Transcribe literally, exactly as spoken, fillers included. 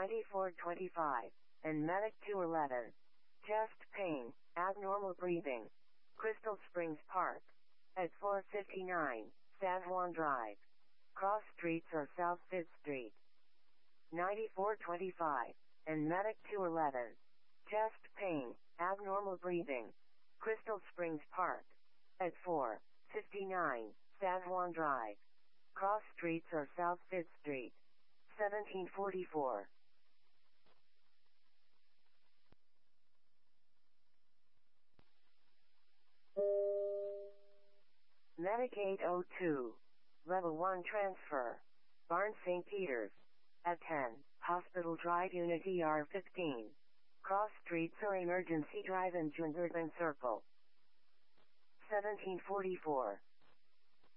ninety-four twenty-five, and Medic two eleven. Chest pain, abnormal breathing. Crystal Springs Park. At four fifty-nine, San Juan Drive. Cross streets or South fifth Street. ninety-four twenty-five, and Medic two eleven. Chest pain, abnormal breathing. Crystal Springs Park. At four fifty-nine, San Juan Drive. Cross streets or South fifth Street. seventeen forty-four. Medic eight oh two. Level one transfer. Barnes Saint Peters. At ten, Hospital Drive Unit E R fifteen. Cross streets or Emergency Drive in Jungerden Circle. seventeen forty-four.